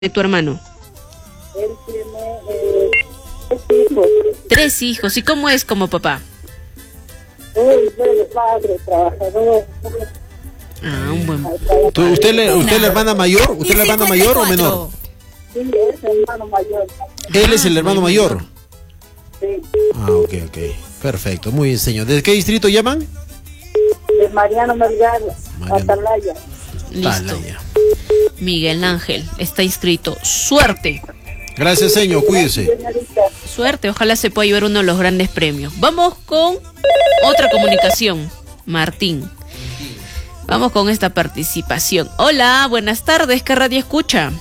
de tu hermano? Él tiene 3 hijos. 3 hijos. ¿Y cómo es como papá? Muy buen padre, trabajador. Ah, un buen. ¿Usted es la hermana mayor? ¿Usted es la hermana mayor o menor? Sí, es hermano mayor. Él es el hermano mayor. Sí. Ah, ok. Perfecto, muy bien, señor. ¿Desde qué distrito llaman? De Mariano Melgar, Atalaya. Listo. Atalaya. Miguel Ángel está inscrito. Suerte. Gracias, señor, cuídese. Señorita. Suerte, ojalá se pueda llevar uno de los grandes premios. Vamos con otra comunicación. Martín. Vamos con esta participación. Hola, buenas tardes, ¿qué radio escucha?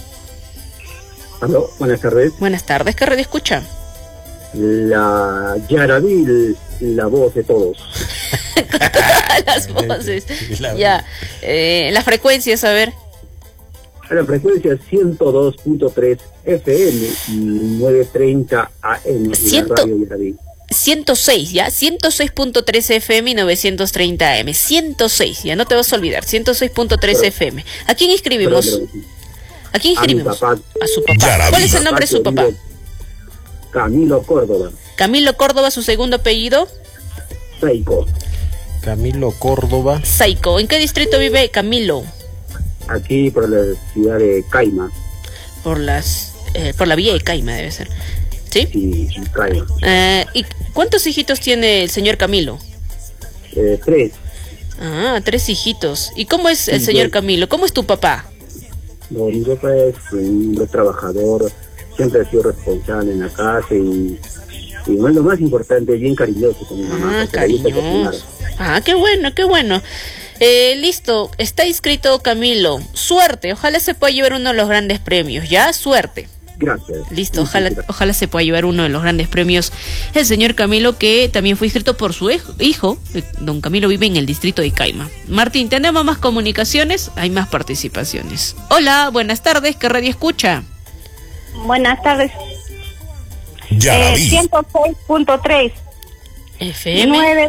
Aló, buenas tardes. Buenas tardes, ¿qué radio escucha? La Yaraví, la voz de todos. Las voces. Ya, las frecuencias, a ver. La frecuencia 102.3 FM y 930 AM en la radio Yaraví. 106, ¿ya? 106.3 FM y 930 AM. 106, ya no te vas a olvidar. 106.3 FM. ¿A quién inscribimos? ¿A quién inscribimos? A mi papá. A su papá. ¿Cuál es el nombre de su papá? Camilo Córdoba. Camilo Córdoba, su segundo apellido. Saico. Camilo Córdoba. Saico. ¿En qué distrito vive Camilo? Aquí por la ciudad de Caima. Por la vía de Caima debe ser. ¿Sí? Sí, Caima. ¿Y cuántos hijitos tiene el señor Camilo? 3. Ah, 3 hijitos. ¿Y cómo es el Sí, señor sí. Camilo? ¿Cómo es tu papá? No, mi papá es un hombre trabajador, siempre ha sido responsable en la casa y no es lo más importante, bien cariñoso con mi mamá. Ah, porque le gusta cariñoso. cocinar. Ah, qué bueno, qué bueno. Listo, está inscrito Camilo. Suerte, ojalá se pueda llevar uno de los grandes premios, ¿ya? Suerte. Gracias. Listo, Muchas ojalá, gracias. ojalá se pueda llevar uno de los grandes premios el señor Camilo, que también fue inscrito por su hijo. Don Camilo vive en el distrito de Caima. Martín, ¿tenemos más comunicaciones? Hay más participaciones. Hola, buenas tardes, ¿qué radio escucha? Buenas tardes. Yaraví. 106.3. FM 9.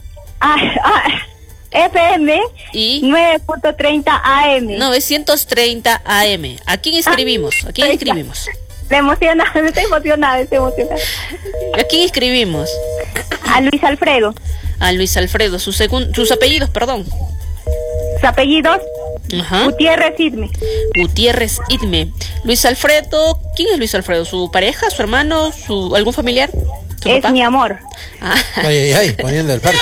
FM y 9.30 AM. 930 AM. ¿A quién inscribimos? ¿A quién inscribimos? Me emociona, estoy emocionada. ¿A quién inscribimos? A Luis Alfredo. A Luis Alfredo, sus apellidos, perdón. Sus apellidos, Ajá. Gutiérrez Idme. Gutiérrez Idme. Luis Alfredo, ¿quién es Luis Alfredo? ¿Su pareja, su hermano, algún familiar? ¿Su Es papá? mi amor. Ah, Ay, poniendo el parche.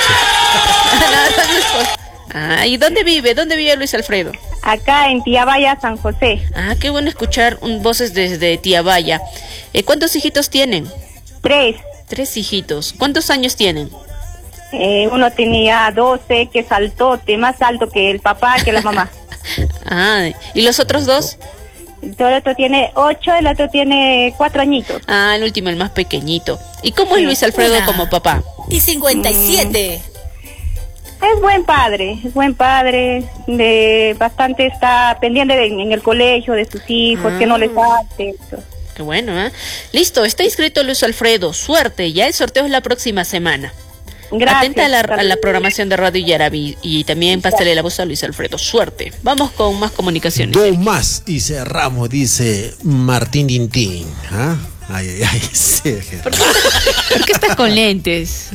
¿Y dónde vive? ¿Dónde vive Luis Alfredo? Acá en Tiabaya, San José. Ah, qué bueno escuchar voces desde Tiabaya. ¿Cuántos hijitos tienen? 3. 3 hijitos. ¿Cuántos años tienen? Uno tenía 12, que saltote, más alto que el papá, que la mamá. Ah, ¿y los otros 2? El otro tiene 8, el otro tiene 4 añitos. Ah, el último, el más pequeñito. ¿Y cómo es Luis Alfredo como papá? Y 57. Es buen padre, bastante está pendiente en el colegio de sus hijos, que no les falte. Qué bueno, ¿eh? Listo, está inscrito Luis Alfredo. Suerte, ya el sorteo es la próxima semana. Gracias. Atenta a la programación de Radio Yaraví y también pásale la voz a Luis Alfredo. Suerte. Vamos con más comunicaciones. 2 más y cerramos, dice Martín Dintín. ¿Ah? Ay, sí. ¿Por qué estás con lentes?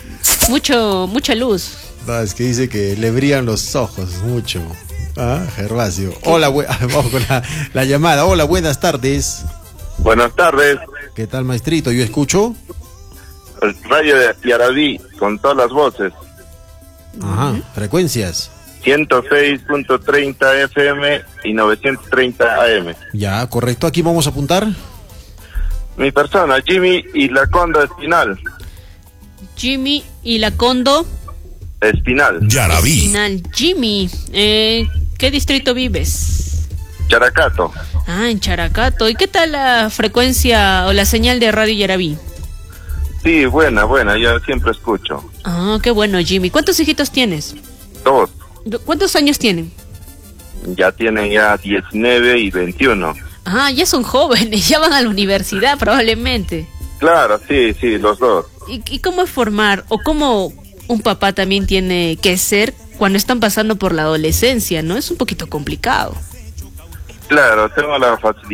Mucha luz. No, es que dice que le brillan los ojos mucho. Ah, Gervasio. Hola, vamos con la llamada. Hola, buenas tardes. Buenas tardes, ¿Qué tal, maestrito? ¿Yo escucho? el radio de Yaraví con todas las voces, Ajá, frecuencias. 106.30 FM y 930 AM. Ya, correcto. Aquí vamos a apuntar. Mi persona, Jimmy y la Conda Espinal. Jimmy y la Condo. Espinal, Yaraví. Final. Jimmy, ¿qué distrito vives? Characato. Ah, en Characato. ¿Y qué tal la frecuencia o la señal de Radio Yaraví? Sí, buena, yo siempre escucho. Ah, qué bueno, Jimmy. ¿Cuántos hijitos tienes? 2, ¿Cuántos años tienen? ya tienen ya 19 y 21. Ah, ya son jóvenes, ya van a la universidad probablemente. Claro, sí, los 2. ¿Y cómo es formar o cómo un papá también tiene que ser cuando están pasando por la adolescencia, no? Es un poquito complicado. Claro, tengo la facilidad